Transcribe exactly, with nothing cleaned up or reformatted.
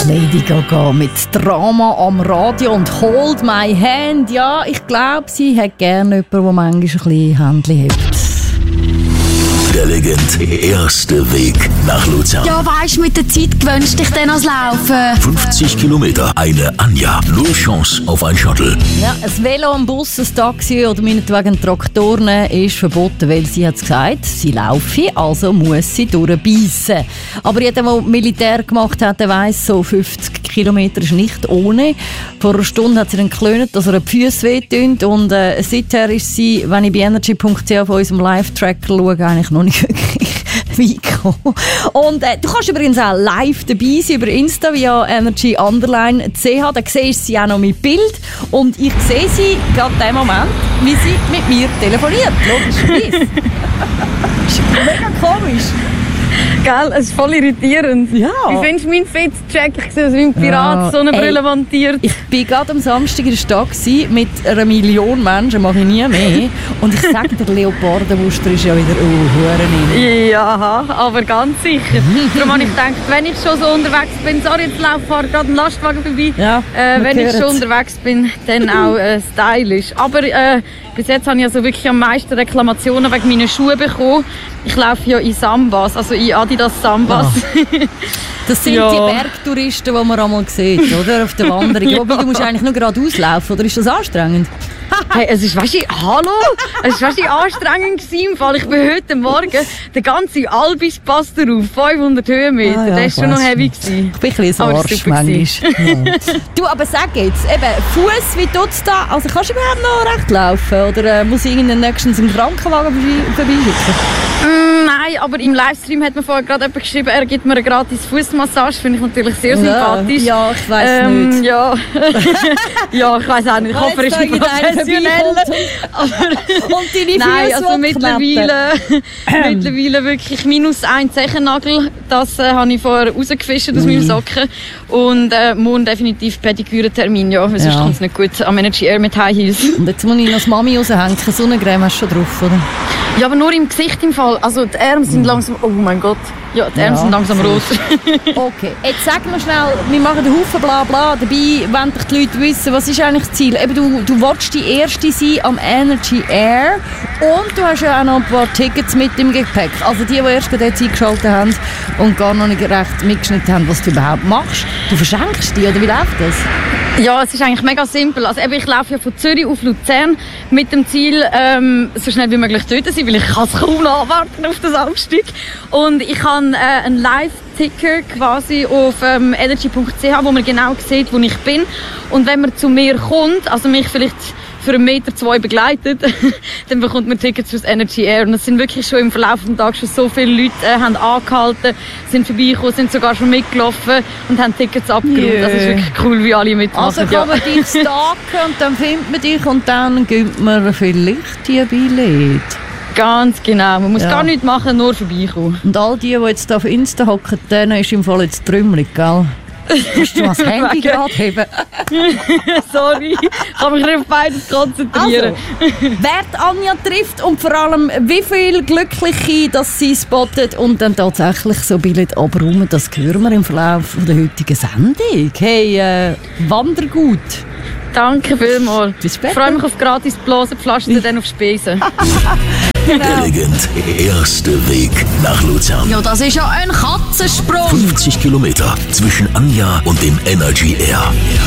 Lady Gaga mit Drama am Radio und Hold My Hand. Ja, ich glaube, sie hat gerne jemanden, der manchmal ein bisschen Händchen hebt. Der Legend erste Weg nach Luzern. Ja, weisst du, mit der Zeit gewöhnst dich dann ans Laufen. fünfzig Kilometer, eine Anja. Null Chance auf ein Shuttle. Ja, ein Velo, ein Bus, ein Taxi oder meinetwegen ein Traktor ist verboten, weil sie hat gesagt, sie laufe, also muss sie durchbeissen. Aber jeder, der Militär gemacht hat, der weiss, so fünfzig Kilometer ist nicht ohne. Vor einer Stunde hat sie dann geklönt, dass ihr die Füße wehtun. Und äh, seither ist sie, wenn ich bei energy punkt c h auf unserem Live-Tracker schaue, eigentlich noch nicht wirklich weit gekommen. Und äh, du kannst übrigens auch live dabei sein über Insta via energy underline c h. Da siehst du sie auch noch mit Bild. Und ich sehe sie gerade in dem Moment, wie sie mit mir telefoniert. Logischerweise. Das ist mega komisch. Gell, es ist voll irritierend. Ja. Wie findest du meinen Fit-Check? Ich sehe aus wie ein Pirat, Ja. Sonnenbrille Ey, montiert. Ich war gerade am Samstag in der Stadt mit einer Million Menschen, mache ich nie mehr. Und ich sage, der Leopardenmuster ist ja wieder oh, Huren. Ja, aber ganz sicher. Darum habe ich gedacht, wenn ich schon so unterwegs bin, sorry, jetzt läuft gerade ein Lastwagen vorbei. Ja, äh, wenn ich schon hört's. unterwegs bin, dann auch äh, stylisch. Aber äh, bis jetzt habe ich also wirklich am meisten Reklamationen wegen meinen Schuhen bekommen. Ich laufe ja in Sambas, also in Adidas Sambas. Ja. Das sind Ja. die Bergtouristen, die man einmal sieht, oder? Auf der Wanderung. Ja. Wobei, du musst eigentlich nur geradeaus laufen, oder ist das anstrengend? Hey, es ist, weißt du, hallo? Es war weißt du, anstrengend gewesen, im Fall. Ich bin heute Morgen, der ganze Albispass darauf, fünfhundert Höhenmeter, Ah, ja, der ich war schon noch weiss heavy schon. gewesen. Ich bin ein bisschen Aber ein es Arsch war super manchmal. Ja. Du, aber sag jetzt, eben, Fuß, wie tut es da? Also kannst du überhaupt noch recht laufen? Oder äh, muss ich irgendeinen nächstens im Krankenwagen vorbei- vorbeischicken? Mm, nein, aber im Livestream hat mir vorher gerade jemand geschrieben, er gibt mir eine gratis Fußmassage. Finde ich natürlich sehr sympathisch. Ja, ich weiss Ähm, nicht. Ja. Ja, ich weiss auch nicht. Ich hoffe, er ist ein professioneller. Und deine Nein, Füße also mittlerweile, mittlerweile wirklich minus ein Zechennagel. Das äh, habe ich vorher rausgefischt aus meinem Socken. Und äh, morgen definitiv Pediküre-Termin, ja. Sonst Ja. kommt es nicht gut am Energy Air mit High Heels. Und jetzt muss ich noch das Mami raushängen. Sonnencreme hast du schon drauf, oder? Ja, aber nur im Gesicht im Fall. Also die Arme sind langsam... Oh mein Gott. Ja, die Arme Ja, sind langsam rot. Okay, jetzt sag mir schnell, wir machen einen Haufen Blabla. Dabei wollen dich die Leute wissen, was ist eigentlich das Ziel? Eben, du, du willst die Erste sein am Energy Air und du hast ja auch noch ein paar Tickets mit im Gepäck. Also die, die erst gerade jetzt eingeschaltet haben und gar noch nicht recht mitgeschnitten haben, was du überhaupt machst. Du verschenkst die, oder wie läuft das? Ja, es ist eigentlich mega simpel. Also eben, ich laufe ja von Zürich auf Luzern mit dem Ziel, ähm, so schnell wie möglich dort zu sein, weil ich kann es kaum anwarten auf das Samstag. Und ich habe äh, einen Live-Ticker quasi auf ähm, energy punkt c h, wo man genau sieht, wo ich bin. Und wenn man zu mir kommt, also mich vielleicht für einen Meter zwei begleitet, dann bekommt man Tickets fürs Energy Air. Und es sind wirklich schon im Verlauf des Tages schon so viele Leute äh, haben angehalten, sind vorbeigekommen, sind sogar schon mitgelaufen und haben Tickets abgeräumt. Yeah. Das ist wirklich cool, wie alle mitmachen. Also kann ja. man dich stalken und dann findet man dich und dann gibt man vielleicht die Billette. Ganz genau. Man muss Ja. gar nichts machen, nur vorbeikommen. Und all die, die jetzt auf Insta hocken, denen ist im Fall jetzt trümmelig, gell? Musst du mal das Handy gerade heben? Sorry, ich kann mich nicht auf beides konzentrieren. Also, wer die Anja trifft und vor allem wie viele Glückliche, dass sie spottet und dann tatsächlich so Billett abräumen, das hören wir im Verlauf der heutigen Sendung. Hey, äh, Wandergut. Danke vielmals. Bis später. Ich freue mich auf gratis Blasenpflaster, dann auf Spesen. Der Legend erste Weg nach Luzern. Ja, das ist ja ein Katzensprung. fünfzig Kilometer zwischen Anja und dem Energy Air.